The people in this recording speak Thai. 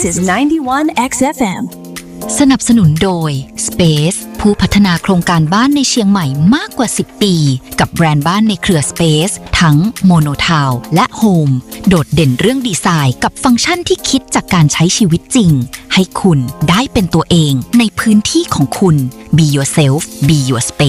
is 91 XFM สนับสนุนโดย Space ผู้พัฒนาโครงการบ้านในเชียงใหม่มากกว่า10ปีกับแบรนด์บ้านในเครือ Space ทั้ง Mono Town และ Home โดดเด่นเรื่องดีไซน์กับฟังก์ชันที่คิดจากการใช้ชีวิตจริงให้คุณได้เป็นตัวเองในพื้นที่ของคุณ Be yourself Be your space